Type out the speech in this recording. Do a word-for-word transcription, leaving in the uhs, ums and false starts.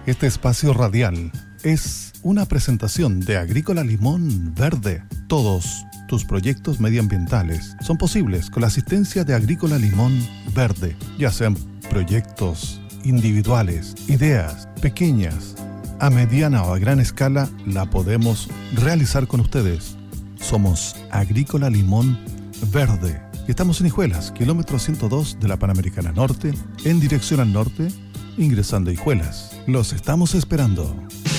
Este espacio radial es una presentación de Agrícola Limón Verde. Todos tus proyectos medioambientales son posibles con la asistencia de Agrícola Limón Verde, ya sean proyectos individuales, ideas pequeñas, a mediana o a gran escala, la podemos realizar con ustedes. Somos Agrícola Limón Verde y estamos en Hijuelas, kilómetro ciento dos de la Panamericana Norte, en dirección al norte, ingresando a Hijuelas. Los estamos esperando.